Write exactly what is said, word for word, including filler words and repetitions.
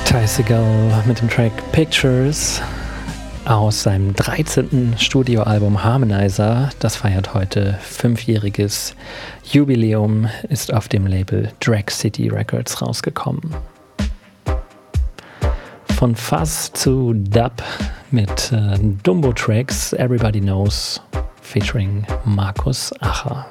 Ty Segall mit dem Track Pictures aus seinem dreizehnten Studioalbum Harmonizer. Das feiert heute fünfjähriges Jubiläum, ist auf dem Label Drag City Records rausgekommen. Von Fuzz zu Dub mit äh, Dumbo Tracks, Everybody Knows, featuring Markus Acher.